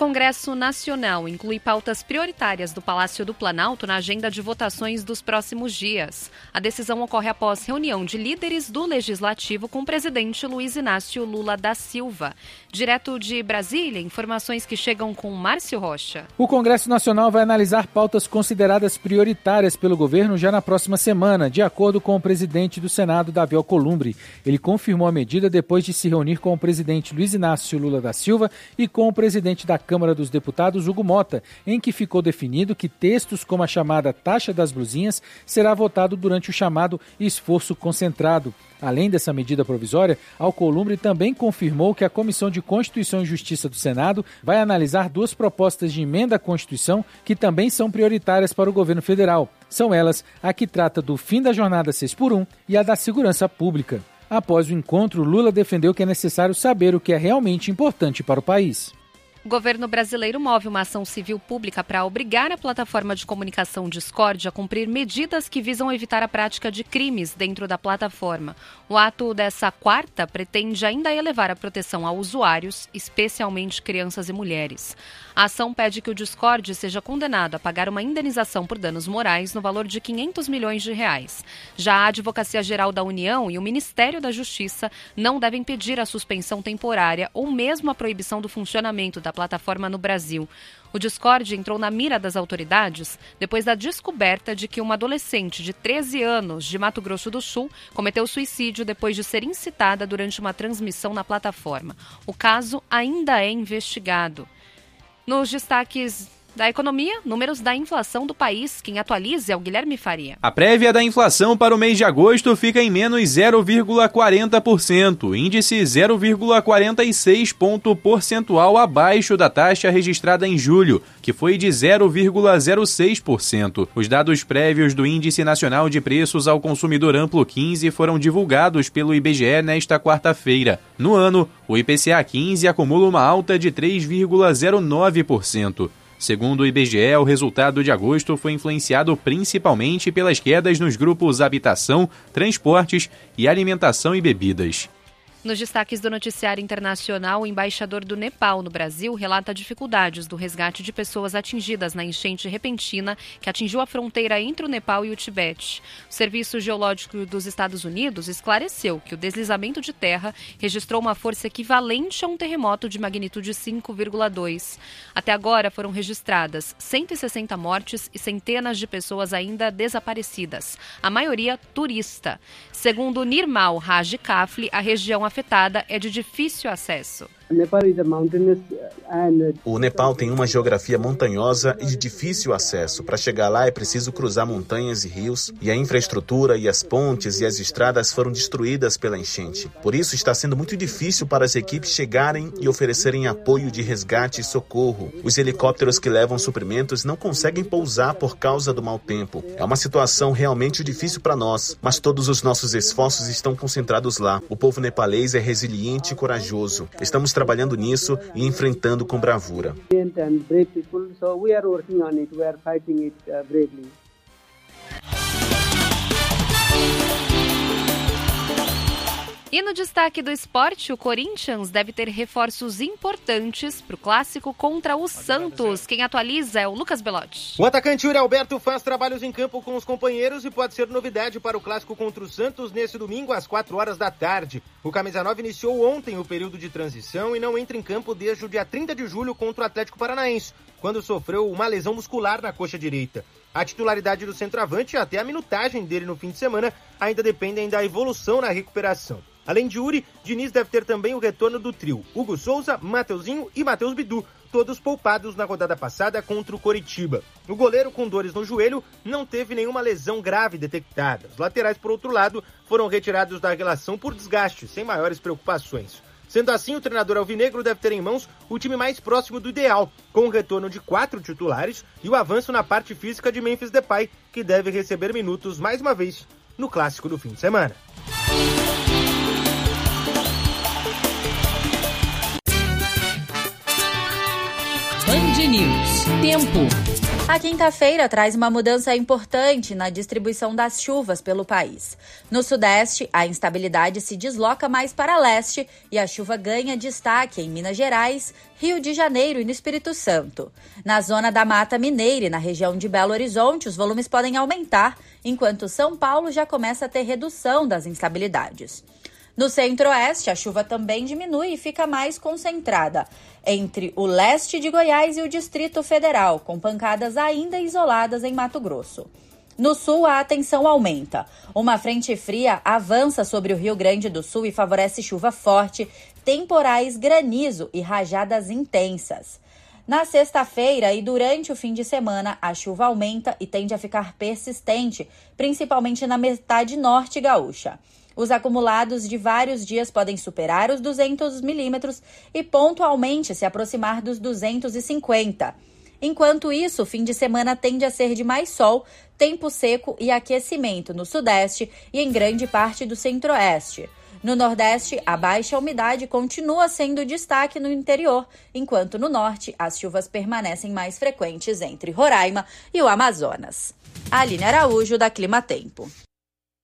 Congresso Nacional inclui pautas prioritárias do Palácio do Planalto na agenda de votações dos próximos dias. A decisão ocorre após reunião de líderes do Legislativo com o presidente Luiz Inácio Lula da Silva. Direto de Brasília, informações que chegam com Márcio Rocha. O Congresso Nacional vai analisar pautas consideradas prioritárias pelo governo já na próxima semana, de acordo com o presidente do Senado, Davi Alcolumbre. Ele confirmou a medida depois de se reunir com o presidente Luiz Inácio Lula da Silva e com o presidente da Câmara dos Deputados, Hugo Mota, em que ficou definido que textos como a chamada taxa das blusinhas será votado durante o chamado esforço concentrado. Além dessa medida provisória, Alcolumbre também confirmou que a Comissão de Constituição e Justiça do Senado vai analisar duas propostas de emenda à Constituição que também são prioritárias para o governo federal. São elas a que trata do fim da jornada 6x1 e a da segurança pública. Após o encontro, Lula defendeu que é necessário saber o que é realmente importante para o país. O governo brasileiro move uma ação civil pública para obrigar a plataforma de comunicação Discord a cumprir medidas que visam evitar a prática de crimes dentro da plataforma. O ato dessa quarta pretende ainda elevar a proteção a usuários, especialmente crianças e mulheres. A ação pede que o Discord seja condenado a pagar uma indenização por danos morais no valor de R$500 milhões. Já a Advocacia Geral da União e o Ministério da Justiça não devem pedir a suspensão temporária ou mesmo a proibição do funcionamento da plataforma no Brasil. O Discord entrou na mira das autoridades depois da descoberta de que uma adolescente de 13 anos de Mato Grosso do Sul cometeu suicídio depois de ser incitada durante uma transmissão na plataforma. O caso ainda é investigado. Nos destaques da economia, números da inflação do país. Quem atualiza é o Guilherme Faria. A prévia da inflação para o mês de agosto fica em menos 0,40%, índice 0,46 ponto percentual abaixo da taxa registrada em julho, que foi de 0,06%. Os dados prévios do Índice Nacional de Preços ao Consumidor Amplo 15 foram divulgados pelo IBGE nesta quarta-feira. No ano, o IPCA 15 acumula uma alta de 3,09%. Segundo o IBGE, o resultado de agosto foi influenciado principalmente pelas quedas nos grupos habitação, transportes e alimentação e bebidas. Nos destaques do noticiário internacional, o embaixador do Nepal no Brasil relata dificuldades do resgate de pessoas atingidas na enchente repentina que atingiu a fronteira entre o Nepal e o Tibete. O Serviço Geológico dos Estados Unidos esclareceu que o deslizamento de terra registrou uma força equivalente a um terremoto de magnitude 5,2. Até agora foram registradas 160 mortes e centenas de pessoas ainda desaparecidas, a maioria turista. Segundo Nirmal Raj Kafli, a região afetada é de difícil acesso. O Nepal tem uma geografia montanhosa e de difícil acesso. Para chegar lá é preciso cruzar montanhas e rios, e a infraestrutura e as pontes e as estradas foram destruídas pela enchente. Por isso está sendo muito difícil para as equipes chegarem e oferecerem apoio de resgate e socorro. Os helicópteros que levam suprimentos não conseguem pousar por causa do mau tempo. É uma situação realmente difícil para nós, mas todos os nossos esforços estão concentrados lá. O povo nepalês é resiliente e corajoso. Estamos trabalhando nisso e enfrentando com bravura. E no destaque do esporte, o Corinthians deve ter reforços importantes para o clássico contra o Santos. Quem atualiza é o Lucas Belotti. O atacante Yuri Alberto faz trabalhos em campo com os companheiros e pode ser novidade para o clássico contra o Santos nesse domingo às 16h. O camisa 9 iniciou ontem o período de transição e não entra em campo desde o dia 30 de julho contra o Atlético Paranaense, quando sofreu uma lesão muscular na coxa direita. A titularidade do centroavante e até a minutagem dele no fim de semana ainda dependem da evolução na recuperação. Além de Yuri, Diniz deve ter também o retorno do trio Hugo Souza, Mateuzinho e Matheus Bidu, todos poupados na rodada passada contra o Coritiba. O goleiro, com dores no joelho, não teve nenhuma lesão grave detectada. Os laterais, por outro lado, foram retirados da relação por desgaste, sem maiores preocupações. Sendo assim, o treinador alvinegro deve ter em mãos o time mais próximo do ideal, com o retorno de 4 titulares e o avanço na parte física de Memphis Depay, que deve receber minutos mais uma vez no clássico do fim de semana. Band News. Tempo. A quinta-feira traz uma mudança importante na distribuição das chuvas pelo país. No Sudeste, a instabilidade se desloca mais para leste e a chuva ganha destaque em Minas Gerais, Rio de Janeiro e no Espírito Santo. Na zona da Mata Mineira e na região de Belo Horizonte, os volumes podem aumentar, enquanto São Paulo já começa a ter redução das instabilidades. No Centro-Oeste, a chuva também diminui e fica mais concentrada entre o leste de Goiás e o Distrito Federal, com pancadas ainda isoladas em Mato Grosso. No Sul, a tensão aumenta. Uma frente fria avança sobre o Rio Grande do Sul e favorece chuva forte, temporais, granizo e rajadas intensas. Na sexta-feira e durante o fim de semana, a chuva aumenta e tende a ficar persistente, principalmente na metade norte gaúcha. Os acumulados de vários dias podem superar os 200 milímetros e pontualmente se aproximar dos 250. Enquanto isso, o fim de semana tende a ser de mais sol, tempo seco e aquecimento no Sudeste e em grande parte do Centro-Oeste. No Nordeste, a baixa umidade continua sendo destaque no interior, enquanto no Norte, as chuvas permanecem mais frequentes entre Roraima e o Amazonas. Aline Araújo, da Climatempo.